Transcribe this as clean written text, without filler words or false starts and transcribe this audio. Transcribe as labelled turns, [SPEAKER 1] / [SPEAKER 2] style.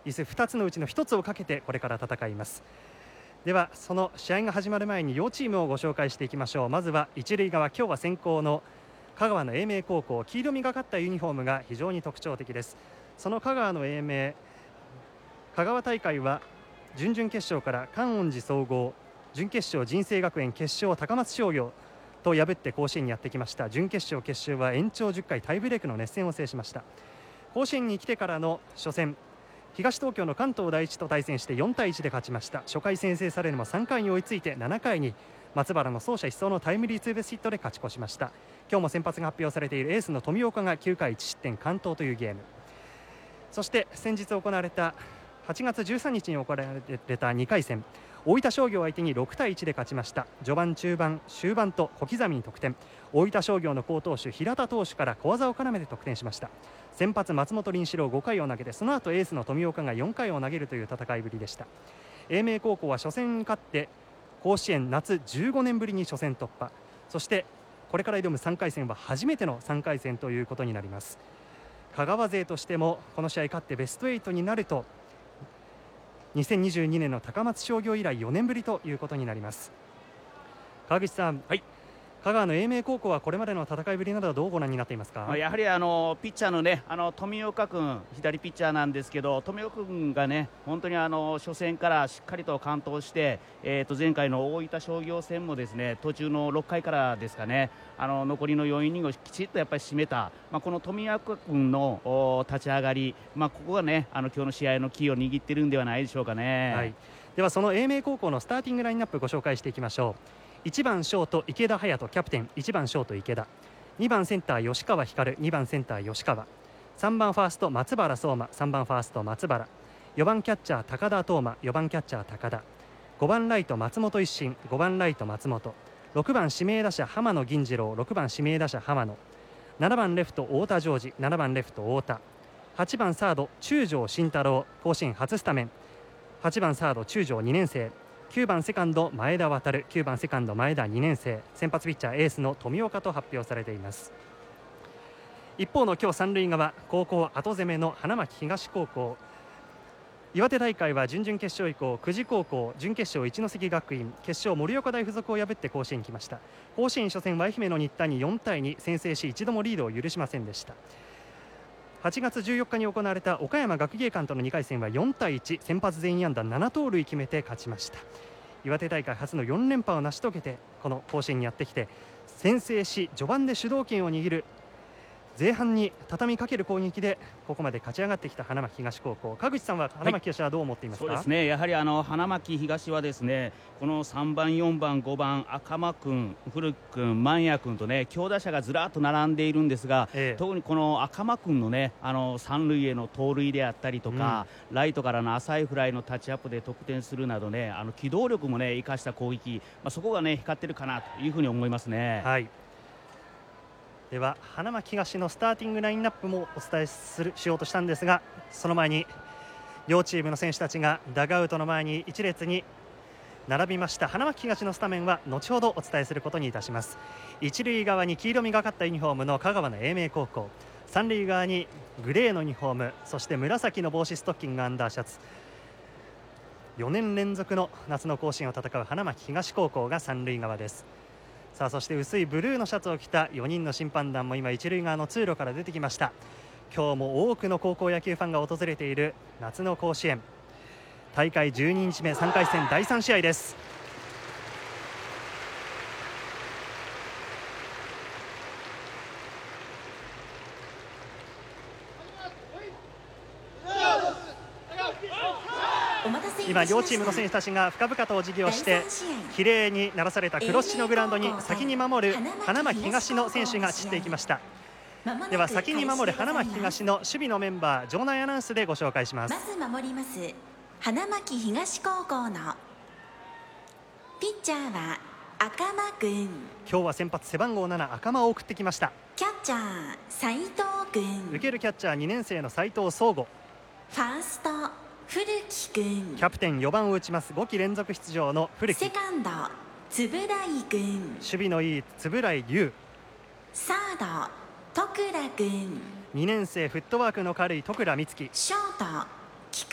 [SPEAKER 1] 椅子2つのうちの1つをかけてこれから戦います。ではその試合が始まる前に両チームをご紹介していきましょう。まずは一塁側、今日は先攻の香川の英明高校、黄色みがかったユニフォームが非常に特徴的です。その香川の英明、香川大会は準々決勝から観音寺総合、準決勝尽誠学園、決勝高松商業と破って甲子園にやってきました。準決勝決勝は延長10回タイブレークの熱戦を制しました。甲子園に来てからの初戦、東東京の関東第一と対戦して4対1で勝ちました。初回先制されるも3回に追いついて7回に松原の走者一掃のタイムリーツーベースヒットで勝ち越しました。今日も先発が発表されているエースの富岡が9回1失点完投というゲーム。そして先日行われた8月13日に行われた2回戦、大分商業相手に6対1で勝ちました。序盤中盤終盤と小刻みに得点、大分商業の好投手平田投手から小技を絡めて得点しました。先発松本麟四郎5回を投げて、その後エースの富岡が4回を投げるという戦いぶりでした。英明高校は初戦に勝って甲子園夏15年ぶりに初戦突破、そしてこれから挑む3回戦は初めての3回戦ということになります。香川勢としてもこの試合勝ってベスト8になると2022年の高松商業以来4年ぶりということになります。川口さん、
[SPEAKER 2] はい、
[SPEAKER 1] 香川の英明高校はこれまでの戦いぶりなどはどうご覧になっていますか？
[SPEAKER 2] やはりピッチャーのね富岡君、左ピッチャーなんですけど、富岡君がね本当に初戦からしっかりと完投して、前回の大分商業戦もですね途中の6回からですかね、残りの4イニングをきちっとやっぱり締めた、この富岡君の立ち上がり、ここがね今日の試合のキーを握っているんではないでしょうかね。
[SPEAKER 1] はい、ではその英明高校のスターティングラインナップご紹介していきましょう。1番ショート池田隼人キャプテン、1番ショート池田、2番センター吉川光、2番センター吉川、3番ファースト松原相馬、3番ファースト松原、4番キャッチャー高田斗真、4番キャッチャー高田、5番ライト松本一心、5番ライト松本、6番指名打者浜野銀次郎、6番指名打者浜野、7番レフト太田ジョージ、7番レフト太田、8番サード中条慎太郎、甲子園初スタメン、8番サード中条2年生、9番セカンド前田航、9番セカンド前田2年生、先発ピッチャーエースの富岡と発表されています。一方の今日三塁側、高校後攻めの花巻東高校、岩手大会は準々決勝以降久慈高校、準決勝一関学院、決勝盛岡大付属を破って甲子園に来ました。甲子園初戦は愛媛の新田に4対2先制し、一度もリードを許しませんでした。8月14日に行われた岡山学芸館との2回戦は4対1、先発全員安打7盗塁決めて勝ちました。岩手大会初の4連覇を成し遂げてこの甲子園にやってきて、先制し序盤で主導権を握る、前半に畳みかける攻撃でここまで勝ち上がってきた花巻東高校、川口さんは花巻東はどう思っていますか？
[SPEAKER 2] そうですね、やはり花巻東はですね、この3番4番5番赤間君、古木君、万也君とね強打者がずらっと並んでいるんですが、特にこの赤間君のね三塁への盗塁であったりとか、ライトからの浅いフライのタッチアップで得点するなどね、機動力もね生かした攻撃、そこがね光ってるかなというふうに思いますね。
[SPEAKER 1] はい、では花巻東のスターティングラインナップもお伝えしようとしたんですが、その前に両チームの選手たちがダグアウトの前に一列に並びました。花巻東のスタメンは後ほどお伝えすることにいたします。一塁側に黄色みがかったユニフォームの香川の英明高校、三塁側にグレーのユニフォーム、そして紫の帽子ストッキングアンダーシャツ、4年連続の夏の甲子園を戦う花巻東高校が三塁側です。さあ、そして薄いブルーのシャツを着た4人の審判団も今一塁側の通路から出てきました。今日も多くの高校野球ファンが訪れている夏の甲子園、大会12日目3回戦第3試合です。今両チームの選手たちが深々とお辞儀をしてきれいにならされた黒土のグラウンドに先に守る花巻東の選手が散っていきました。では先に守る花巻東の守備のメンバー、場内アナウンスでご紹介します。
[SPEAKER 3] まず守ります花巻東高校のピッチャーは赤間君、
[SPEAKER 1] 今日は先発背番号7赤間を送ってきました。
[SPEAKER 3] キャッチャー斉藤君、
[SPEAKER 1] 受けるキャッチャー2年生の斉藤壮吾、
[SPEAKER 3] ファースト古木君、
[SPEAKER 1] キャプテン4番を打ちます5期連続出場の古木、
[SPEAKER 3] セカンド円井君、
[SPEAKER 1] 守備のいい円井優、
[SPEAKER 3] サード徳良君、
[SPEAKER 1] 2年生フットワークの軽い徳良美月、
[SPEAKER 3] ショート